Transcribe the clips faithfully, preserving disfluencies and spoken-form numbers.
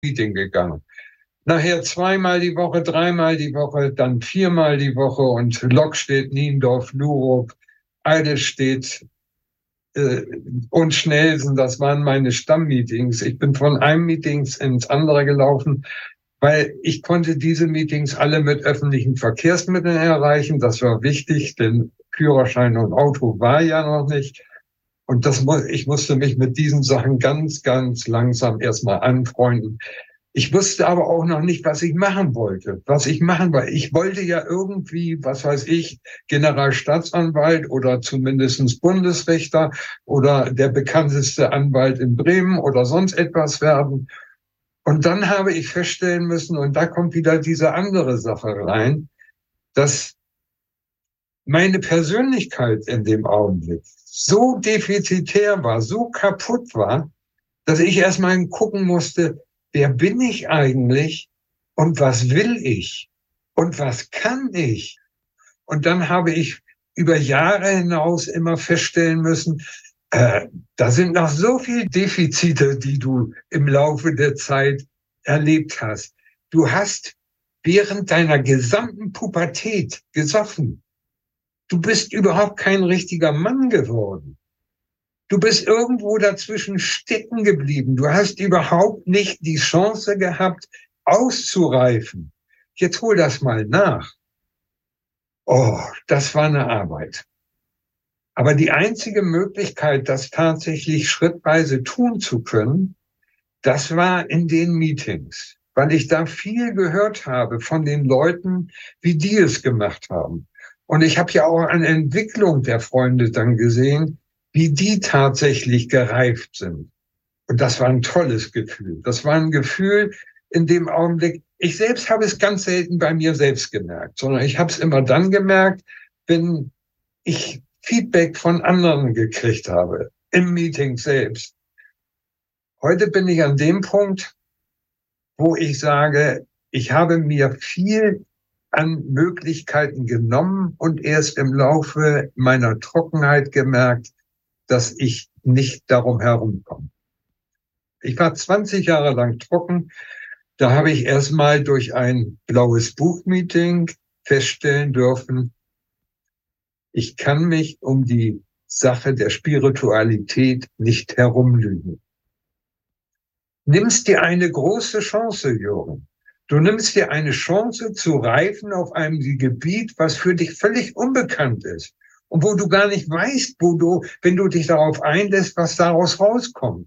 Meeting gegangen. Nachher zweimal die Woche, dreimal die Woche, dann viermal die Woche und Lockstedt, Niendorf, Lurup, Eidelstedt äh, und Schnelsen, das waren meine Stammmeetings. Ich bin von einem Meetings ins andere gelaufen, weil ich konnte diese Meetings alle mit öffentlichen Verkehrsmitteln erreichen. Das war wichtig, denn Führerschein und Auto war ja noch nicht. Und das muss, ich musste mich mit diesen Sachen ganz, ganz langsam erstmal anfreunden. Ich wusste aber auch noch nicht, was ich machen wollte, was ich machen wollte. Ich wollte ja irgendwie, was weiß ich, Generalstaatsanwalt oder zumindestens Bundesrichter oder der bekannteste Anwalt in Bremen oder sonst etwas werden. Und dann habe ich feststellen müssen, und da kommt wieder diese andere Sache rein, dass meine Persönlichkeit in dem Augenblick so defizitär war, so kaputt war, dass ich erstmal gucken musste, wer bin ich eigentlich und was will ich und was kann ich? Und dann habe ich über Jahre hinaus immer feststellen müssen, äh, da sind noch so viele Defizite, die du im Laufe der Zeit erlebt hast. Du hast während deiner gesamten Pubertät gesoffen. Du bist überhaupt kein richtiger Mann geworden. Du bist irgendwo dazwischen stecken geblieben. Du hast überhaupt nicht die Chance gehabt, auszureifen. Jetzt hol das mal nach. Oh, das war eine Arbeit. Aber die einzige Möglichkeit, das tatsächlich schrittweise tun zu können, das war in den Meetings, weil ich da viel gehört habe von den Leuten, wie die es gemacht haben. Und ich habe ja auch eine Entwicklung der Freunde dann gesehen, wie die tatsächlich gereift sind. Und das war ein tolles Gefühl. Das war ein Gefühl in dem Augenblick. Ich selbst habe es ganz selten bei mir selbst gemerkt, sondern ich habe es immer dann gemerkt, wenn ich Feedback von anderen gekriegt habe, im Meeting selbst. Heute bin ich an dem Punkt, wo ich sage, ich habe mir viel an Möglichkeiten genommen und erst im Laufe meiner Trockenheit gemerkt, dass ich nicht darum herumkomme. Ich war zwanzig Jahre lang trocken. Da habe ich erstmal durch ein blaues Buch-Meeting feststellen dürfen, ich kann mich um die Sache der Spiritualität nicht herumlügen. Nimmst dir eine große Chance, Jürgen. Du nimmst dir eine Chance zu reifen auf einem Gebiet, was für dich völlig unbekannt ist. Und wo du gar nicht weißt, wo du, wenn du dich darauf einlässt, was daraus rauskommt.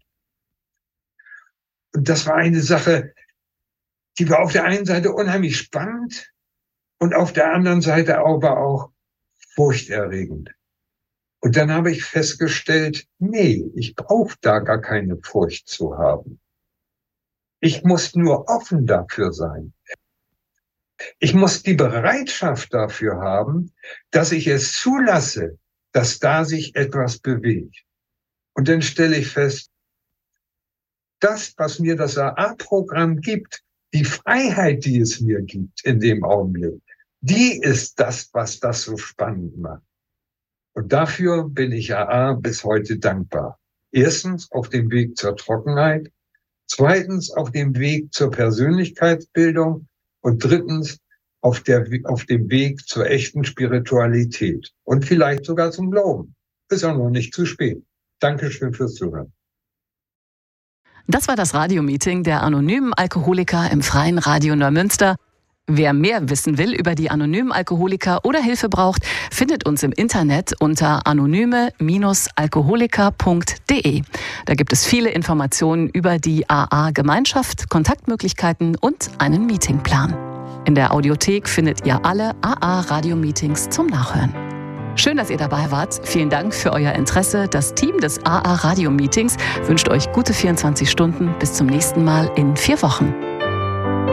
Und das war eine Sache, die war auf der einen Seite unheimlich spannend und auf der anderen Seite aber auch furchterregend. Und dann habe ich festgestellt, nee, ich brauche da gar keine Furcht zu haben. Ich muss nur offen dafür sein. Ich muss die Bereitschaft dafür haben, dass ich es zulasse, dass da sich etwas bewegt. Und dann stelle ich fest, das, was mir das A A-Programm gibt, die Freiheit, die es mir gibt in dem Augenblick, die ist das, was das so spannend macht. Und dafür bin ich A A bis heute dankbar. Erstens auf dem Weg zur Trockenheit, zweitens auf dem Weg zur Persönlichkeitsbildung und drittens auf, der, auf dem Weg zur echten Spiritualität und vielleicht sogar zum Glauben. Ist auch noch nicht zu spät. Dankeschön fürs Zuhören. Das war das Radiomeeting der anonymen Alkoholiker im Freien Radio Neumünster. Wer mehr wissen will über die anonymen Alkoholiker oder Hilfe braucht, findet uns im Internet unter anonyme Alkoholiker punkt de. Da gibt es viele Informationen über die A A-Gemeinschaft, Kontaktmöglichkeiten und einen Meetingplan. In der Audiothek findet ihr alle A A-Radio-Meetings zum Nachhören. Schön, dass ihr dabei wart. Vielen Dank für euer Interesse. Das Team des A A-Radio-Meetings wünscht euch gute vierundzwanzig Stunden. Bis zum nächsten Mal in vier Wochen.